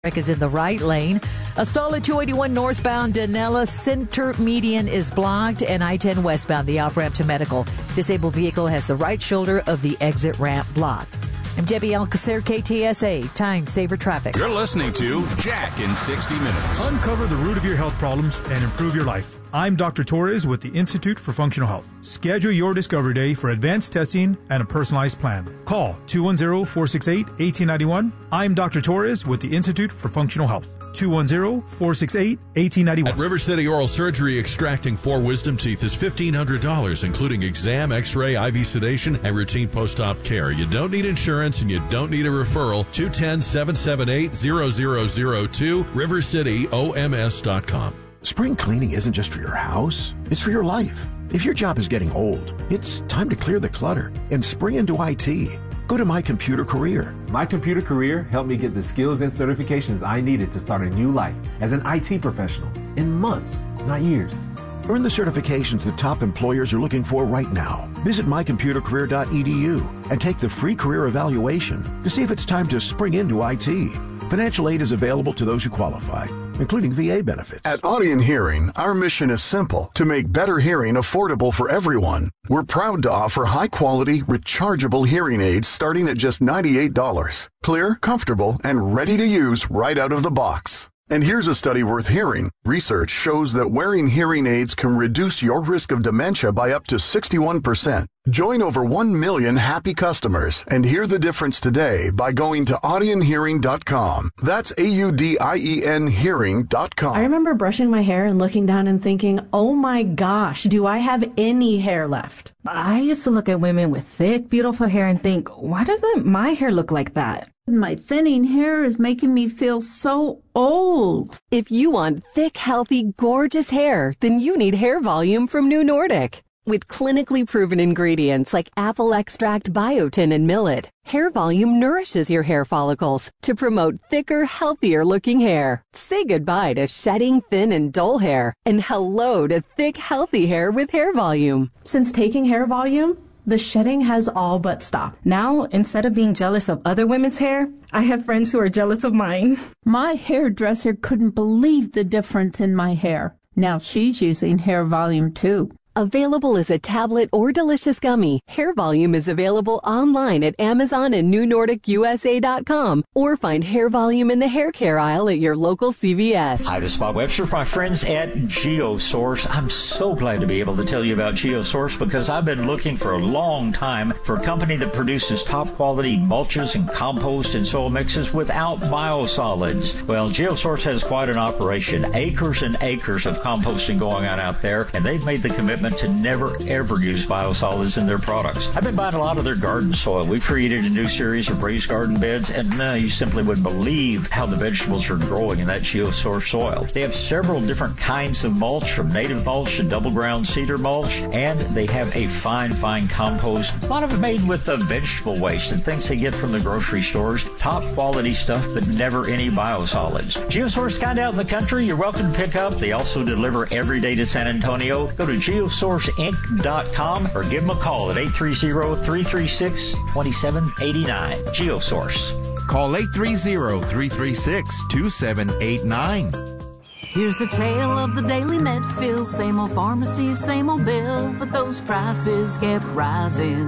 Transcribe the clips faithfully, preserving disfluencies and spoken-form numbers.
is in the right lane. A stall at two eighty-one northbound Danella Center median is blocked, and I ten westbound, the off-ramp to Medical. Disabled vehicle has the right shoulder of the exit ramp blocked. I'm Debbie Alcacer, K T S A, Time Saver Traffic. You're listening to Jack in sixty minutes. Uncover the root of your health problems and improve your life. I'm Doctor Torres with the Institute for Functional Health. Schedule your Discovery Day for advanced testing and a personalized plan. Call two one zero, four six eight, one eight nine one. I'm Doctor Torres with the Institute for Functional Health. two one zero, four six eight, one eight nine one. At River City Oral Surgery, extracting four wisdom teeth is fifteen hundred dollars, including exam, x-ray, I V sedation, and routine post-op care. You don't need insurance and you don't need a referral. two one zero, seven seven eight, zero zero zero two, river city o m s dot com. Spring cleaning isn't just for your house, it's for your life. If your job is getting old, it's time to clear the clutter and spring into I T. Go to My Computer Career. My Computer Career helped me get the skills and certifications I needed to start a new life as an I T professional in months, not years. Earn the certifications the top employers are looking for right now. Visit my computer career dot e d u and take the free career evaluation to see if it's time to spring into I T. Financial aid is available to those who qualify, including V A benefits. At Audion Hearing, our mission is simple: to make better hearing affordable for everyone. We're proud to offer high-quality, rechargeable hearing aids starting at just ninety-eight dollars. Clear, comfortable, and ready to use right out of the box. And here's a study worth hearing. Research shows that wearing hearing aids can reduce your risk of dementia by up to sixty-one percent. Join over one million happy customers and hear the difference today by going to audion hearing dot com. That's A U D I E N hearing dot com. I remember brushing my hair and looking down and thinking, oh my gosh, do I have any hair left? I used to look at women with thick, beautiful hair and think, why doesn't my hair look like that? My thinning hair is making me feel so old. If you want thick, healthy, gorgeous hair, then you need Hair Volume from New Nordic. With clinically proven ingredients like apple extract, biotin, and millet, Hair Volume nourishes your hair follicles to promote thicker, healthier-looking hair. Say goodbye to shedding, thin, and dull hair, and hello to thick, healthy hair with Hair Volume. Since taking Hair Volume, the shedding has all but stopped. Now, instead of being jealous of other women's hair, I have friends who are jealous of mine. My hairdresser couldn't believe the difference in my hair. Now she's using Hair Volume too. Available as a tablet or delicious gummy, Hair Volume is available online at Amazon and new nordic u s a dot com, or find Hair Volume in the hair care aisle at your local C V S. Hi, this is Bob Webster, my friends at GeoSource. I'm so glad to be able to tell you about GeoSource because I've been looking for a long time for a company that produces top quality mulches and compost and soil mixes without biosolids. Well, GeoSource has quite an operation, acres and acres of composting going on out there, and they've made the commitment to never ever use biosolids in their products. I've been buying a lot of their garden soil. We've created a new series of raised garden beds, and uh, you simply wouldn't believe how the vegetables are growing in that GeoSource soil. They have several different kinds of mulch, from native mulch to double ground cedar mulch, and they have a fine, fine compost. A lot of it made with uh, vegetable waste and things they get from the grocery stores. Top quality stuff, but never any biosolids. GeoSource kind of out in the country. You're welcome to pick up. They also deliver every day to San Antonio. Go to GeoSource source inc dot com or give them a call at eight three zero, three three six, two seven eight nine. GeoSource. Call eight three zero, three three six, two seven eight nine. Here's the tale of the daily Medfill. Same old pharmacy, same old bill, but those prices kept rising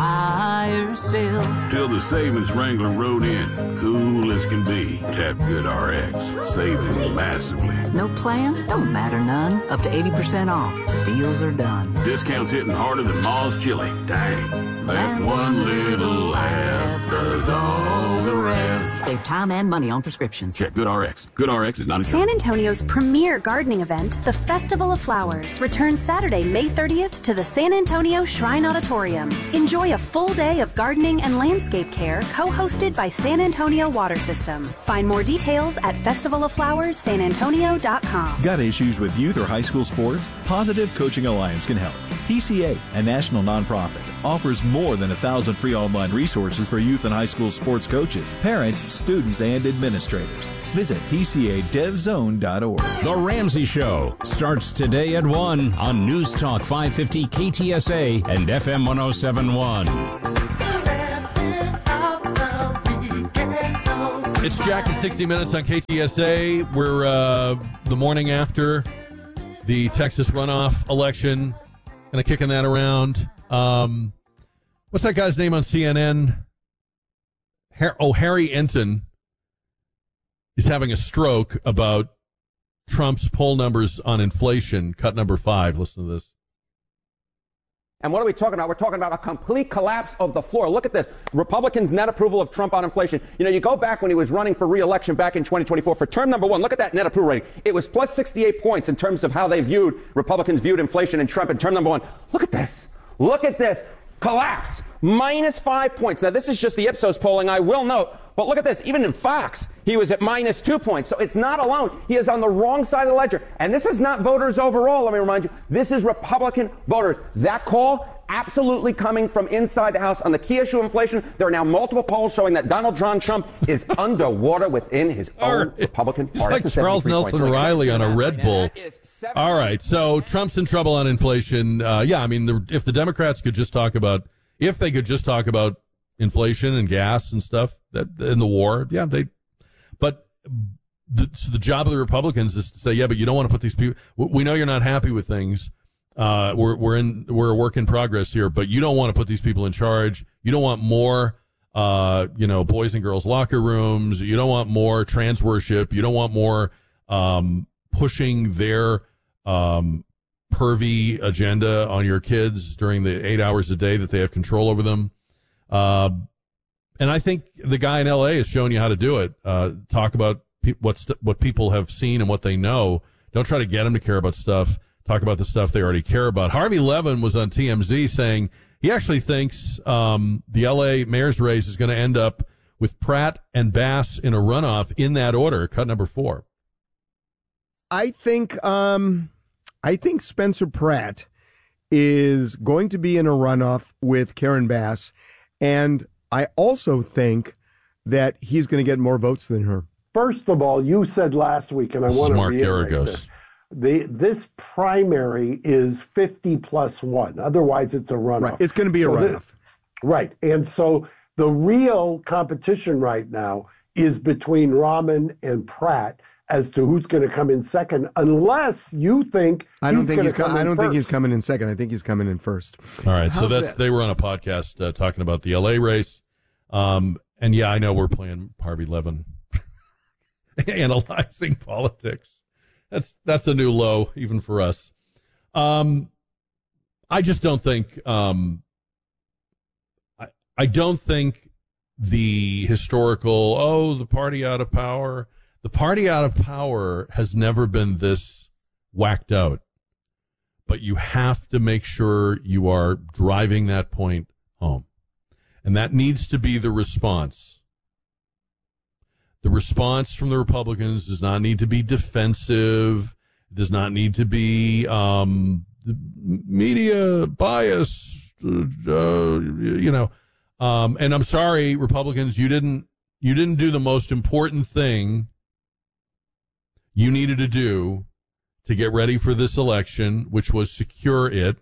higher still. Till the savings Wrangler rode in, cool as can be. Tap Good R X, saving massively. No plan? Don't matter none. Up to eighty percent off. Deals are done. Discounts hitting harder than Ma's chili. Dang. That one little app does all the rest. Save time and money on prescriptions. Check Good R X. Good R X is not insured. San Antonio's premier gardening event, the Festival of Flowers, returns Saturday, May thirtieth to the San Antonio Shrine Auditorium. Enjoy a full day of gardening and landscape care co-hosted by San Antonio Water System. Find more details at festival of flowers san antonio dot com. Got issues with youth or high school sports? Positive Coaching Alliance can help. P C A, a national nonprofit, offers more than a thousand free online resources for youth and high school sports coaches, parents, students, and administrators. Visit p c a dev zone dot org. The Ramsey Show starts today at one on News Talk five fifty K T S A and F M one oh seven point one. It's Jack and sixty minutes on K T S A. We're uh, the morning after the Texas runoff election. Kind of kicking that around. Um, what's that guy's name on C N N? Har- oh, Harry Enton is having a stroke about Trump's poll numbers on inflation. Cut number five. Listen to this. And what are we talking about? We're talking about a complete collapse of the floor. Look at this. Republicans' net approval of Trump on inflation. You know, you go back when he was running for re-election back in twenty twenty-four for term number one. Look at that net approval rating. It was plus sixty-eight points in terms of how they viewed, Republicans viewed inflation and Trump in term number one. Look at this. Look at this. Collapse. Minus five points. Now, this is just the Ipsos polling, I will note. But look at this. Even in Fox, he was at minus two points. So it's not alone. He is on the wrong side of the ledger. And this is not voters overall, let me remind you. This is Republican voters. That call absolutely coming from inside the House on the key issue of inflation. There are now multiple polls showing that Donald John Trump is underwater within his own right. Republican He's party. like Charles Nelson so Riley on a Red Bull. All right. So Trump's in trouble on inflation. Uh, yeah, I mean, the, if the Democrats could just talk about, if they could just talk about inflation and gas and stuff that in the war, yeah, they, but the, so the job of the Republicans is to say, yeah, but you don't want to put these people, we know you're not happy with things. Uh, we're, we're in, we're a work in progress here, but you don't want to put these people in charge. You don't want more, uh, you know, boys and girls locker rooms. You don't want more trans worship. You don't want more, um, pushing their, um, pervy agenda on your kids during the eight hours a day that they have control over them. Uh, and I think the guy in L A is showing you how to do it. Uh, talk about pe- what, st- what people have seen and what they know. Don't try to get them to care about stuff. Talk about the stuff they already care about. Harvey Levin was on T M Z saying he actually thinks um, the L A mayor's race is going to end up with Pratt and Bass in a runoff in that order. Cut number four. I think um, I think Spencer Pratt is going to be in a runoff with Karen Bass, and I also think that he's going to get more votes than her. First of all, you said last week, and I want to reiterate this. The, this primary is fifty plus one. Otherwise, it's a runoff. Right. It's going to be a so runoff. This, right. And so the real competition right now is between Rahman and Pratt as to who's going to come in second, unless you think I don't he's think he's come I don't first. think he's coming in second. I think he's coming in first. All right. How's so that's that? They were on a podcast uh, talking about the L A race. Um, and yeah, I know we're playing Harvey Levin analyzing politics. That's that's a new low, even for us. Um, I just don't think. Um, I I don't think the historical. Oh, the party out of power. The party out of power has never been this whacked out. But you have to make sure you are driving that point home, and that needs to be the response. The response from the Republicans does not need to be defensive. It does not need to be um, media bias. Uh, you know, um, and I'm sorry, Republicans, you didn't you didn't do the most important thing you needed to do to get ready for this election, which was secure it.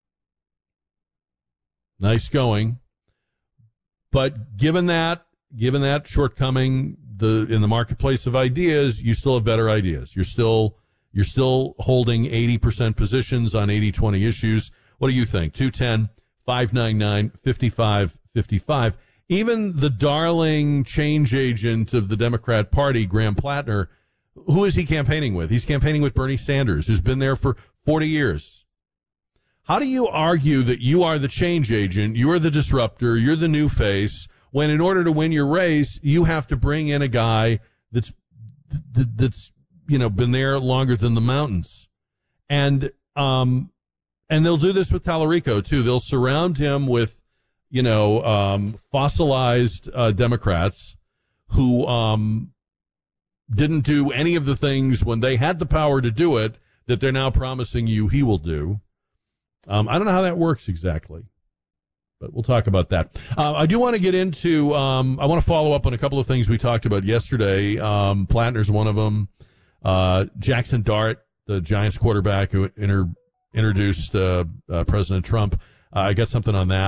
Nice going, but given that, given that shortcoming. The, in the marketplace of ideas, you still have better ideas. You're still you're still holding eighty percent positions on eighty twenty issues. What do you think? two one zero, five nine nine, five five five five. Even the darling change agent of the Democrat Party, Graham Plattner, who is he campaigning with? He's campaigning with Bernie Sanders, who's been there for forty years. How do you argue that you are the change agent, you are the disruptor, you're the new face, when in order to win your race, you have to bring in a guy that's, that's, you know, been there longer than the mountains. And, um, and they'll do this with Tallarico too. They'll surround him with, you know, um, fossilized, uh, Democrats who, um, didn't do any of the things when they had the power to do it that they're now promising you he will do. Um, I don't know how that works exactly. But we'll talk about that. Uh, I do want to get into, um, I want to follow up on a couple of things we talked about yesterday. Um, Plattner's one of them. Uh, Jackson Dart, the Giants quarterback who inter- introduced uh, uh, President Trump. Uh, I got something on that.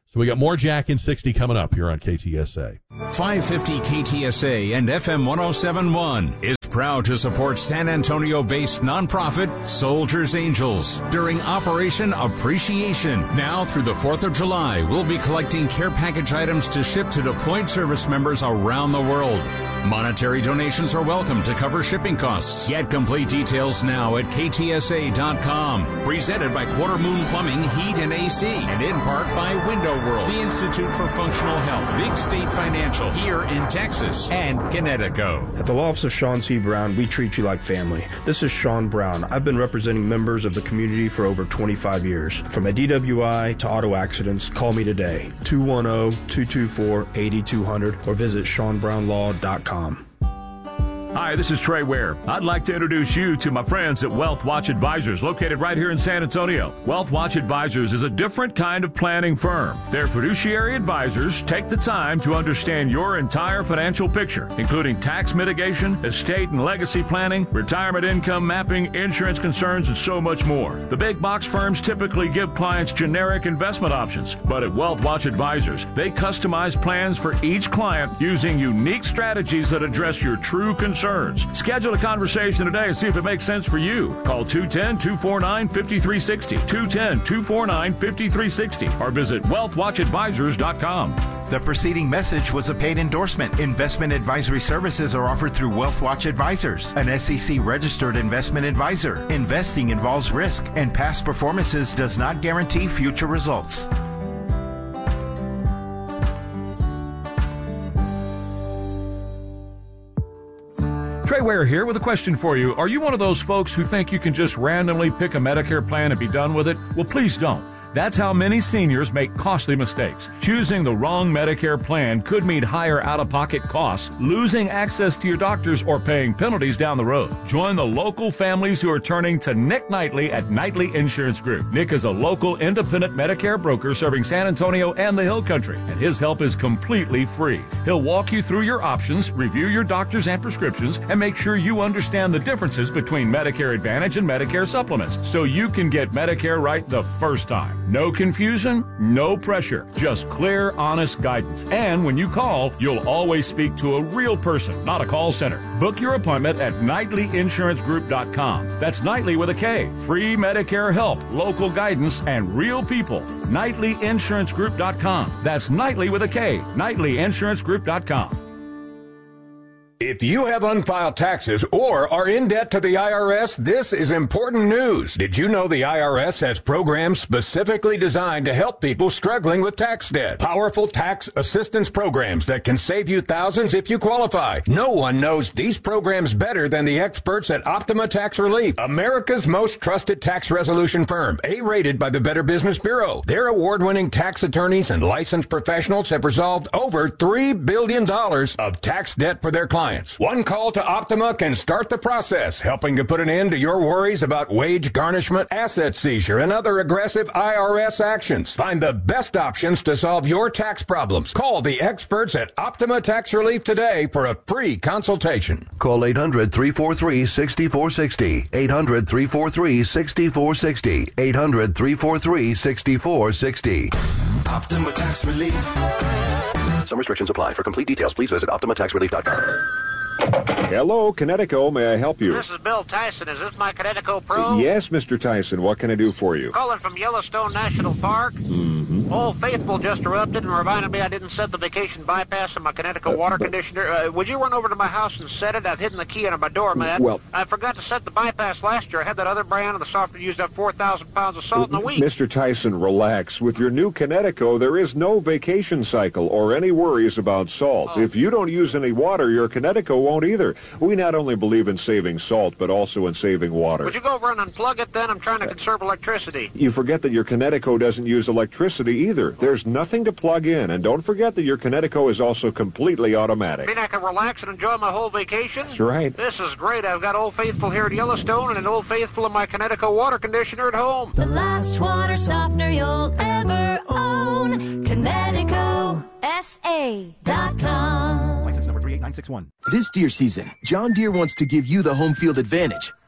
So we got more Jack in sixty coming up here on K T S A. five fifty K T S A and F M one oh seven point one is proud to support San Antonio-based nonprofit Soldiers Angels during Operation Appreciation. Now through the fourth of July, we'll be collecting care package items to ship to deployed service members around the world. Monetary donations are welcome to cover shipping costs. Get complete details now at K T S A dot com. Presented by Quarter Moon Plumbing, Heat and A C, and in part by Window World, the Institute for Functional Health, Big State Financial here in Texas, and Connecticut. At the Law Office of Sean C. Brown, we treat you like family. This is Sean Brown. I've been representing members of the community for over twenty-five years. From a D W I to auto accidents, call me today, two one zero, two two four, eight two zero zero, or visit sean brown law dot com. Hi, this is Trey Ware. I'd like to introduce you to my friends at Wealth Watch Advisors, located right here in San Antonio. Wealth Watch Advisors is a different kind of planning firm. Their fiduciary advisors take the time to understand your entire financial picture, including tax mitigation, estate and legacy planning, retirement income mapping, insurance concerns, and so much more. The big box firms typically give clients generic investment options, but at Wealth Watch Advisors, they customize plans for each client using unique strategies that address your true concerns. Schedule a conversation today and see if it makes sense for you. Call two one zero, two four nine, five three six zero, two one zero, two four nine, five three six zero, or visit wealth watch advisors dot com. The preceding message was a paid endorsement. Investment advisory services are offered through Wealth Watch Advisors, an S E C-registered investment advisor. Investing involves risk, and past performances does not guarantee future results. Trey Ware here with a question for you. Are you one of those folks who think you can just randomly pick a Medicare plan and be done with it? Well, please don't. That's how many seniors make costly mistakes. Choosing the wrong Medicare plan could mean higher out-of-pocket costs, losing access to your doctors, or paying penalties down the road. Join the local families who are turning to Nick Knightley at Knightley Insurance Group. Nick is a local independent Medicare broker serving San Antonio and the Hill Country, and his help is completely free. He'll walk you through your options, review your doctors and prescriptions, and make sure you understand the differences between Medicare Advantage and Medicare Supplements, so you can get Medicare right the first time. No confusion, no pressure, just clear, honest guidance. And when you call, you'll always speak to a real person, not a call center. Book your appointment at Knightley Insurance Group dot com. That's Knightley with a K. Free Medicare help, local guidance, and real people. Knightley Insurance Group dot com. That's Knightley with a K. Knightley Insurance Group dot com. If you have unfiled taxes or are in debt to the I R S, this is important news. Did you know the I R S has programs specifically designed to help people struggling with tax debt? Powerful tax assistance programs that can save you thousands if you qualify. No one knows these programs better than the experts at Optima Tax Relief, America's most trusted tax resolution firm, A-rated by the Better Business Bureau. Their award-winning tax attorneys and licensed professionals have resolved over three billion dollars of tax debt for their clients. One call to Optima can start the process, helping to put an end to your worries about wage garnishment, asset seizure, and other aggressive I R S actions. Find the best options to solve your tax problems. Call the experts at Optima Tax Relief today for a free consultation. Call eight hundred, three four three, six four six zero. eight hundred, three four three, six four six zero. eight hundred, three four three, six four six zero. Optima Tax Relief. Some restrictions apply. For complete details, please visit optima tax relief dot com. Hello, Connecticut. May I help you? This is Bill Tyson. Is this my Connecticut Pro? Yes, Mister Tyson. What can I do for you? Calling from Yellowstone National Park. Mm-hmm. Old Faithful just erupted and reminded me I didn't set the vacation bypass in my Connecticut uh, water but, conditioner. Uh, would you run over to my house and set it? I've hidden the key under my doormat. Well, I forgot to set the bypass last year. I had that other brand, and the software used up four thousand pounds of salt in a week. Mister Tyson, relax. With your new Connecticut, there is no vacation cycle or any worries about salt. Oh. If you don't use any water, your Connecticut won't either. We not only believe in saving salt, but also in saving water. Would you go over and unplug it then? I'm trying to conserve electricity. You forget that your Connecticut doesn't use electricity either. There's nothing to plug in. And don't forget that your Connecticut is also completely automatic. You mean I can relax and enjoy my whole vacation? That's right. This is great. I've got Old Faithful here at Yellowstone and an Old Faithful in my Connecticut water conditioner at home. The last water softener you'll ever own. Connecticut S A dot com. License number three eight nine six one. This deer season, John Deere wants to give you the home field advantage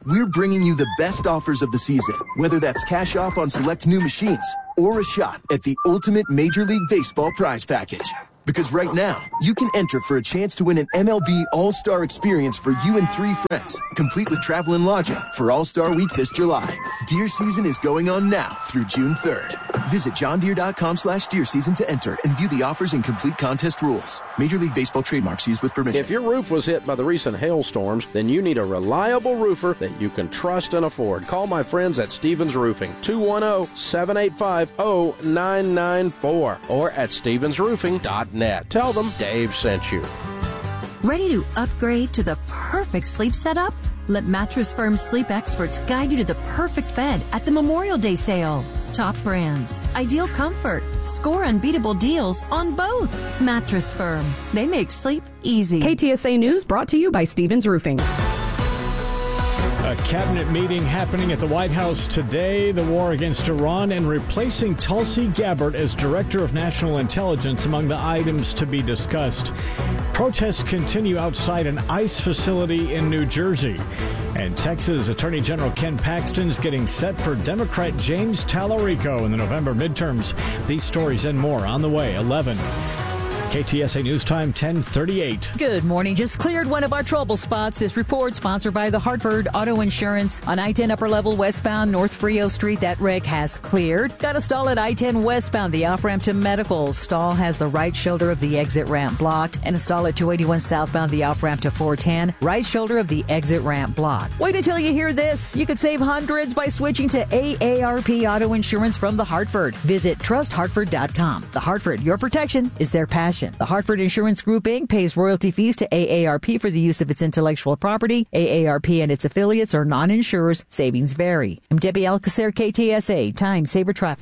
we're bringing you the best offers of the season, whether that's cash off on select new machines or a shot at the ultimate Major League Baseball prize package. Because right now, you can enter for a chance to win an M L B All-Star experience for you and three friends, complete with travel and lodging for All-Star Week this July. Deer season is going on now through June third. Visit johndeere.com slash deer season to enter and view the offers and complete contest rules. Major League Baseball trademarks used with permission. If your roof was hit by the recent hailstorms, then you need a reliable roofer that you can trust and afford. Call my friends at Stevens Roofing, two one zero, seven eight five, zero nine nine four, or at stevens roofing dot net. Tell them Dave sent you. Ready to upgrade to the perfect sleep setup? Let Mattress Firm's sleep experts guide you to the perfect bed at the Memorial Day sale. Top brands, ideal comfort, score unbeatable deals on both. Mattress Firm. They make sleep easy. K T S A News brought to you by Stevens Roofing. A cabinet meeting happening at the White House today. The war against Iran and replacing Tulsi Gabbard as Director of National Intelligence among the items to be discussed. Protests continue outside an ICE facility in New Jersey. And Texas Attorney General Ken Paxton is getting set for Democrat James Tallarico in the November midterms. These stories and more on the way. eleven. K T S A News Time, ten thirty-eight. Good morning. Just cleared one of our trouble spots. This report sponsored by the Hartford Auto Insurance. On I ten upper level westbound North Frio Street, that wreck has cleared. Got a stall at I ten westbound, the off-ramp to Medical. Stall has the right shoulder of the exit ramp blocked. And a stall at two eighty-one southbound, the off-ramp to four ten, right shoulder of the exit ramp blocked. Wait until you hear this. You could save hundreds by switching to A A R P Auto Insurance from the Hartford. Visit trust hartford dot com. The Hartford, your protection is their passion. The Hartford Insurance Group, Incorporated pays royalty fees to A A R P for the use of its intellectual property. A A R P and its affiliates are non-insurers. Savings vary. I'm Debbie Alcacer, K T S A. Time Saver Traffic.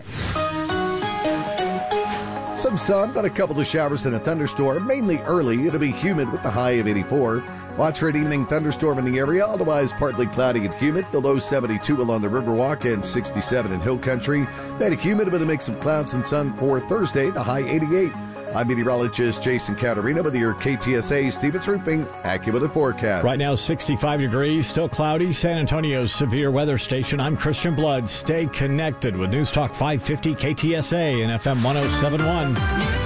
Some sun, but a couple of showers and a thunderstorm. Mainly early. It'll be humid with the high of eighty-four. Watch for an evening thunderstorm in the area. Otherwise, partly cloudy and humid. The low seventy-two along the Riverwalk and sixty-seven in Hill Country. Then humid with a mix of clouds and sun for Thursday. The high eighty-eight. I'm meteorologist Jason Caterina with your K T S A Stevens Roofing AccuWeather forecast. Right now, sixty-five degrees, still cloudy. San Antonio's severe weather station. I'm Christian Blood. Stay connected with News Talk five fifty K T S A and F M one oh seven point one.